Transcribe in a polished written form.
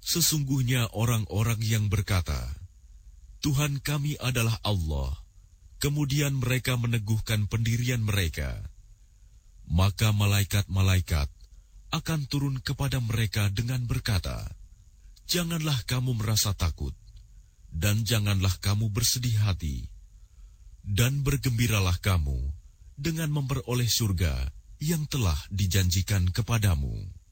Sesungguhnya orang-orang yang berkata, Tuhan kami adalah Allah, kemudian mereka meneguhkan pendirian mereka, maka malaikat-malaikat akan turun kepada mereka dengan berkata, janganlah kamu merasa takut, dan janganlah kamu bersedih hati, dan bergembiralah kamu dengan memperoleh surga yang telah dijanjikan kepadamu.